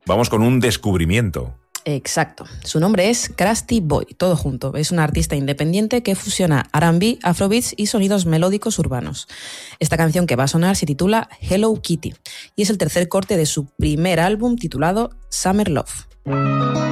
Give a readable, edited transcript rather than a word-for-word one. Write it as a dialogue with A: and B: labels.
A: Vamos con un descubrimiento.
B: Exacto. Su nombre es Krusty Boy, todo junto. Es una artista independiente que fusiona R&B, afrobeats y sonidos melódicos urbanos. Esta canción que va a sonar se titula Hello Kitty y es el tercer corte de su primer álbum titulado Summer Love.